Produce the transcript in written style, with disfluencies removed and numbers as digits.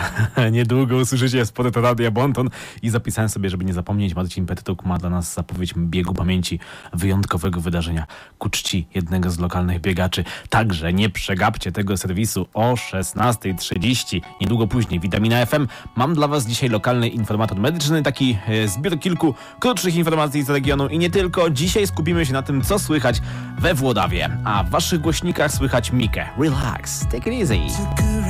Niedługo usłyszycie spod Radia Bonton i zapisałem sobie, żeby nie zapomnieć, Marcin Pettuk ma dla nas zapowiedź biegu pamięci wyjątkowego wydarzenia ku czci jednego z lokalnych biegaczy. Także nie przegapcie tego serwisu o 16:30. Niedługo później Witamina FM. Mam dla was dzisiaj lokalny informator medyczny, taki zbiór kilku krótszych informacji z regionu i nie tylko. Dzisiaj skupimy się na tym, co słychać we Włodawie, a w waszych głośnikach słychać Mikę. Relax, take it easy.